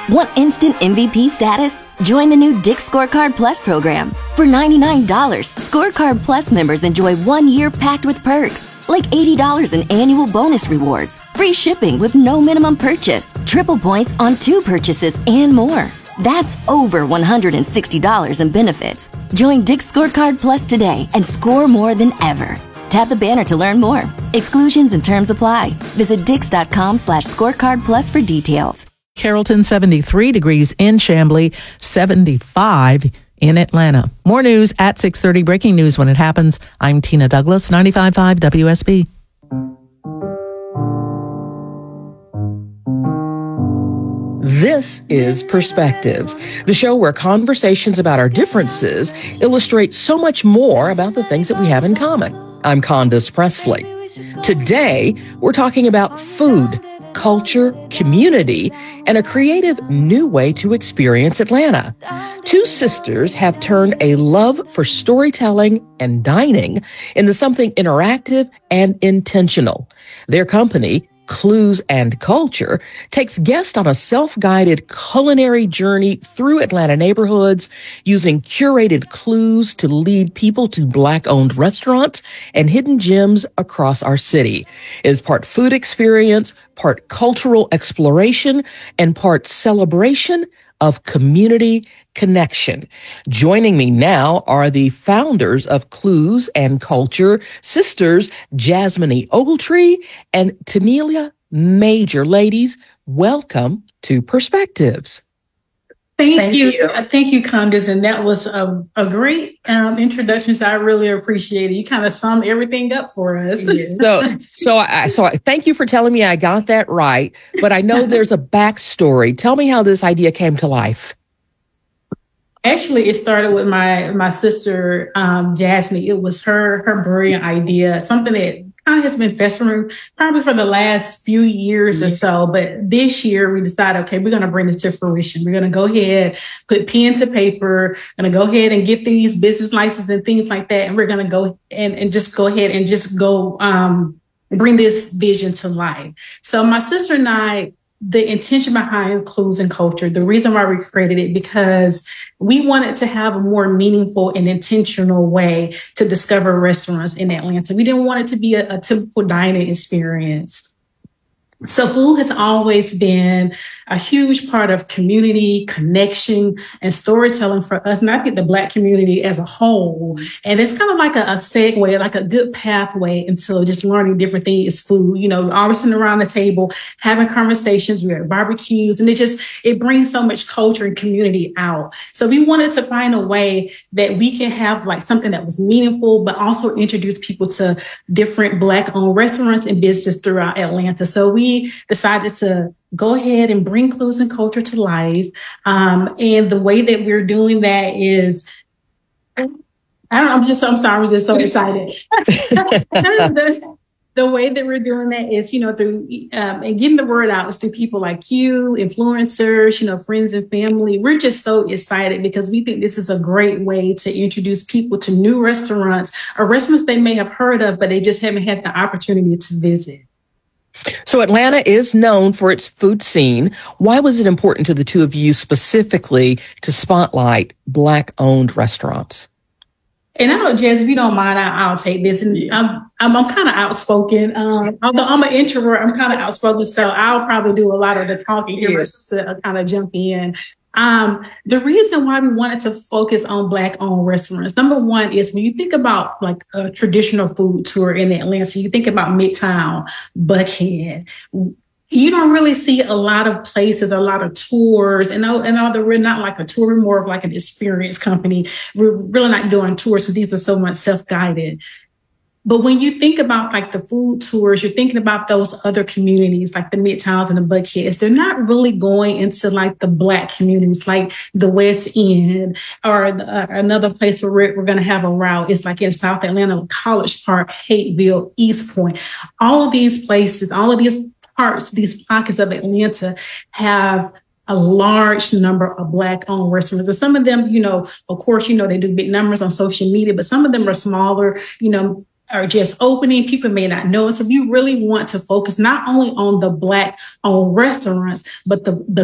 Want instant MVP status? Join the new Dick's Scorecard Plus program. For $99, Scorecard Plus members enjoy 1 year packed with perks, like $80 in annual bonus rewards, free shipping with no minimum purchase, triple points on 2 purchases, and more. That's over $160 in benefits. Join Dick's Scorecard Plus today and score more than ever. Tap the banner to learn more. Exclusions and terms apply. Visit dix.com/scorecard plus for details. Carrollton, 73 degrees in Chamblee, 75 in Atlanta. More news at 6:30. Breaking news when it happens. I'm Tina Douglas, 95.5 WSB. This is Perspectives, the show where conversations about our differences illustrate so much more about the things that we have in common. I'm Candace Presley. Today, we're talking about food, culture, community, and a creative new way to experience Atlanta. Two sisters have turned a love for storytelling and dining into something interactive and intentional. Their company, Clues and Culture, takes guests on a self-guided culinary journey through Atlanta neighborhoods using curated clues to lead people to Black-owned restaurants and hidden gems across our city. It is part food experience, part cultural exploration, and part celebration of community connection. Joining me now are the founders of Clues and Culture, sisters Jasmine Ogletree and Tanelia Major. Ladies, welcome to Perspectives. Thank you. Thank you, Candace. And that was a great introduction. So I really appreciate it. You kind of summed everything up for us. So I thank you for telling me I got that right. But I know there's a backstory. Tell me how this idea came to life. Actually, it started with my sister, Jasmine. It was her brilliant idea, something that kind of has been festering probably for the last few years or so. But this year we decided, okay, we're going to bring this to fruition. We're going to go ahead, put pen to paper, going to go ahead and get these business licenses and things like that. And we're going to go and just go ahead and just go bring this vision to life. So my sister and I, the intention behind Clues and Culture, the reason why we created it, because we wanted to have a more meaningful and intentional way to discover restaurants in Atlanta. We didn't want it to be a typical dining experience. So food has always been a huge part of community, connection, and storytelling for us, and I think the Black community as a whole. And it's kind of like a segue, like a good pathway into just learning different things, food, always sitting around the table, having conversations, we have barbecues, and it brings so much culture and community out. So we wanted to find a way that we can have like something that was meaningful, but also introduce people to different Black-owned restaurants and businesses throughout Atlanta. So we decided to go ahead and bring Clues and Culture to life. And the way that we're doing that is, I'm sorry, we're just so excited. The way that we're doing that is, through and getting the word out is through people like you, influencers, friends and family. We're just so excited because we think this is a great way to introduce people to new restaurants or restaurants they may have heard of, but they just haven't had the opportunity to visit. So Atlanta is known for its food scene. Why was it important to the two of you specifically to spotlight Black-owned restaurants? And I know, Jess, if you don't mind, I'll take this. And I'm kind of outspoken. Although I'm an introvert, I'm kind of outspoken, so I'll probably do a lot of the talking here. Just to kind of jump in. The reason why we wanted to focus on Black-owned restaurants, number one, is when you think about like a traditional food tour in Atlanta, you think about Midtown, Buckhead. You don't really see a lot of places, a lot of tours. And although we're not like a tour, we're more of like an experience company. We're really not doing tours, so these are so much self-guided. But when you think about like the food tours, you're thinking about those other communities like the Midtowns and the Buckheads. They're not really going into like the Black communities like the West End or another place where we're going to have a route is like in South Atlanta, College Park, Hateville, East Point. All of these places, all of these parts, these pockets of Atlanta have a large number of Black-owned restaurants. And some of them, of course, they do big numbers on social media, but some of them are smaller, are just opening. People may not know it. So we really want to focus not only on the Black-owned restaurants, but the